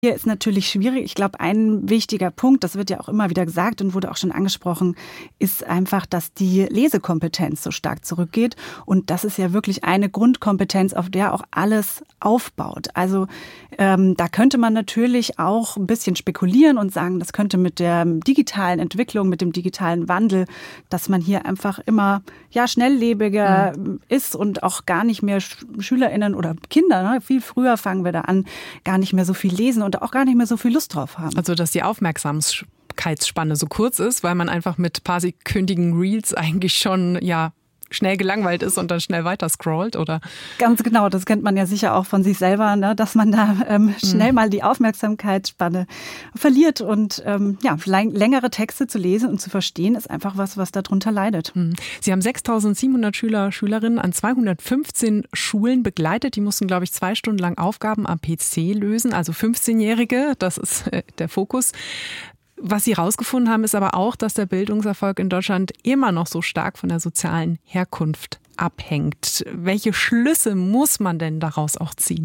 Hier ist natürlich schwierig. Ich glaube, ein wichtiger Punkt, das wird ja auch immer wieder gesagt und wurde auch schon angesprochen, ist einfach, dass die Lesekompetenz so stark zurückgeht. Und das ist ja wirklich eine Grundkompetenz, auf der auch alles aufbaut. Also da könnte man natürlich auch ein bisschen spekulieren und sagen, das könnte mit der digitalen Entwicklung, mit dem digitalen Wandel, dass man hier einfach immer schnelllebiger ist und auch gar nicht mehr SchülerInnen oder Kinder, ne, viel früher fangen wir da an, gar nicht mehr so viel lesen und auch gar nicht mehr so viel Lust drauf haben. Also, dass die Aufmerksamkeitsspanne so kurz ist, weil man einfach mit paar-sekündigen Reels eigentlich schon, schnell gelangweilt ist und dann schnell weiter scrollt, oder? Ganz genau, das kennt man ja sicher auch von sich selber, ne, dass man da schnell mal die Aufmerksamkeitsspanne verliert und längere Texte zu lesen und zu verstehen, ist einfach was darunter leidet. Sie haben 6.700 Schüler, Schülerinnen an 215 Schulen begleitet. Die mussten, glaube ich, 2 Stunden lang Aufgaben am PC lösen, also 15-Jährige, das ist der Fokus. Was Sie herausgefunden haben, ist aber auch, dass der Bildungserfolg in Deutschland immer noch so stark von der sozialen Herkunft abhängt. Welche Schlüsse muss man denn daraus auch ziehen?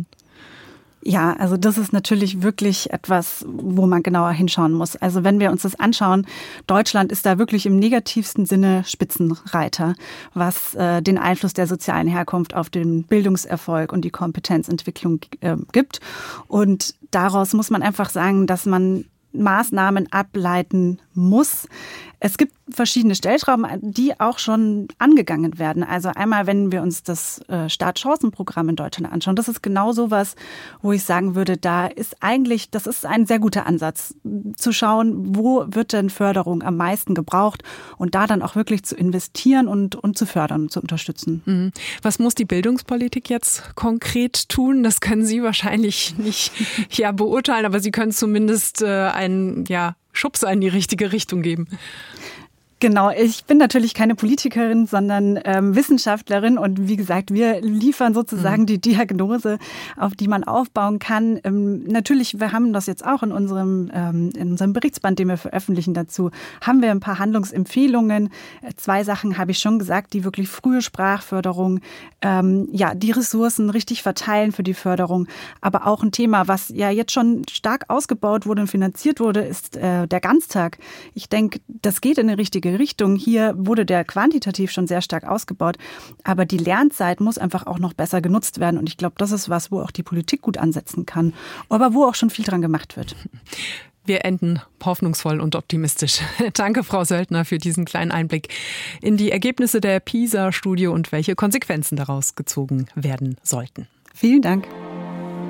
Ja, also das ist natürlich wirklich etwas, wo man genauer hinschauen muss. Also wenn wir uns das anschauen, Deutschland ist da wirklich im negativsten Sinne Spitzenreiter, was den Einfluss der sozialen Herkunft auf den Bildungserfolg und die Kompetenzentwicklung gibt. Und daraus muss man einfach sagen, dass man Maßnahmen ableiten muss. Es gibt verschiedene Stellschrauben, die auch schon angegangen werden. Also einmal, wenn wir uns das Startchancenprogramm in Deutschland anschauen, das ist genau sowas, wo ich sagen würde, das ist ein sehr guter Ansatz, zu schauen, wo wird denn Förderung am meisten gebraucht und da dann auch wirklich zu investieren und zu fördern und zu unterstützen. Was muss die Bildungspolitik jetzt konkret tun? Das können Sie wahrscheinlich nicht beurteilen, aber Sie können zumindest einen Schubser in die richtige Richtung geben. Genau, ich bin natürlich keine Politikerin, sondern Wissenschaftlerin und wie gesagt, wir liefern sozusagen die Diagnose, auf die man aufbauen kann. Natürlich, wir haben das jetzt auch in unserem Berichtsband, den wir veröffentlichen dazu, haben wir ein paar Handlungsempfehlungen. 2 Sachen habe ich schon gesagt, die wirklich frühe Sprachförderung, die Ressourcen richtig verteilen für die Förderung, aber auch ein Thema, was ja jetzt schon stark ausgebaut wurde und finanziert wurde, ist der Ganztag. Ich denke, das geht in eine richtige Richtung. Hier wurde der quantitativ schon sehr stark ausgebaut, aber die Lernzeit muss einfach auch noch besser genutzt werden und ich glaube, das ist was, wo auch die Politik gut ansetzen kann, aber wo auch schon viel dran gemacht wird. Wir enden hoffnungsvoll und optimistisch. Danke, Frau Söldner, für diesen kleinen Einblick in die Ergebnisse der PISA-Studie und welche Konsequenzen daraus gezogen werden sollten. Vielen Dank.